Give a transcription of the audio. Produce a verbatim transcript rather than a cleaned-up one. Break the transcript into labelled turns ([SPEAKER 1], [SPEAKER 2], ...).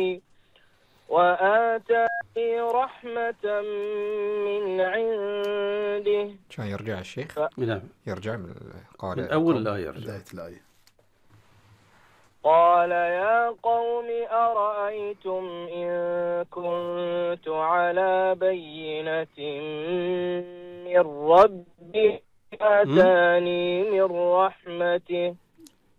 [SPEAKER 1] وآتاني رحمة من عنده.
[SPEAKER 2] كان يرجع الشيخ
[SPEAKER 3] ف... نعم
[SPEAKER 2] يرجع من قال
[SPEAKER 3] من أول الآية يرجع
[SPEAKER 4] بداية الآية.
[SPEAKER 1] قال يا قوم أرأيتم إن كنت على بينة من ربي آتاني من رحمته